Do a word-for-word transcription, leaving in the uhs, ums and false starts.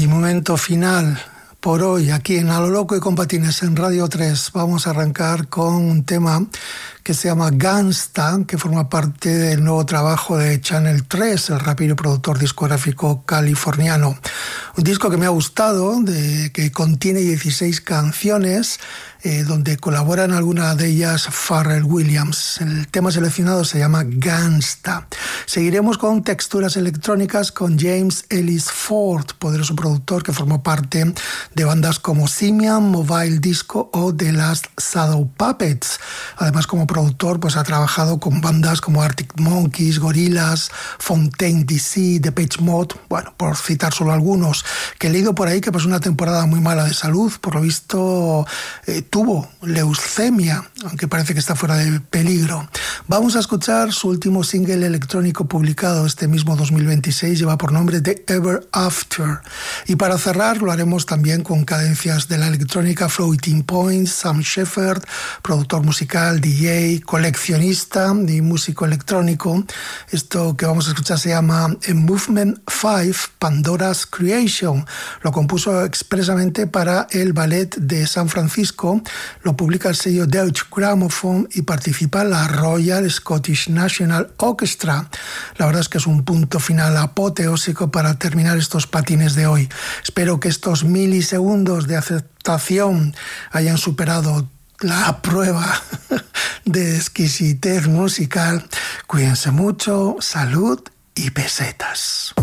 momento final por hoy aquí en A lo Loco y con Patines en Radio tres. Vamos a arrancar con un tema que se llama Gangsta, que forma parte del nuevo trabajo de Channel tres, el rapero y productor discográfico californiano. Un disco que me ha gustado, de, que contiene dieciséis canciones, eh, donde colaboran algunas de ellas Pharrell Williams. El tema seleccionado se llama Gangsta. Seguiremos con texturas electrónicas con James Ellis Ford, poderoso productor que formó parte de bandas como Simian, Mobile Disco o The Last Shadow Puppets. Además, como productor, pues ha trabajado con bandas como Arctic Monkeys, Gorillaz, Fontaine D C, Depeche Mode, bueno, por citar solo algunos, que he leído por ahí que pasó una temporada muy mala de salud, por lo visto eh, tuvo leucemia, aunque parece que está fuera de peligro. Vamos a escuchar su último single electrónico publicado este mismo dos mil veintiséis, lleva por nombre The Ever After. Y para cerrar lo haremos también con cadencias de la electrónica Floating Points, Sam Shepard, productor musical, D J, coleccionista y músico electrónico. Esto que vamos a escuchar se llama A Movement cinco, Pandora's Creation. Lo compuso expresamente para el Ballet de San Francisco, lo publica el sello Deutsche Grammophon y participa la Royal Scottish National Orchestra. La verdad es que es un punto final apoteósico para terminar estos patines de hoy. Espero que estos milisegundos de aceptación hayan superado la prueba de exquisitez musical. Cuídense mucho, salud y pesetas.